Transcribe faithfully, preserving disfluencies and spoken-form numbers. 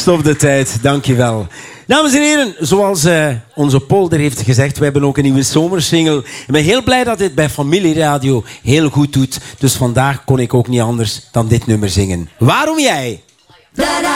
Stop de tijd, dankjewel. Dames en heren, zoals uh, onze polder heeft gezegd, we hebben ook een nieuwe zomersingle. Ik ben heel blij dat dit bij Familieradio heel goed doet. Dus vandaag kon ik ook niet anders dan dit nummer zingen. Waarom jij?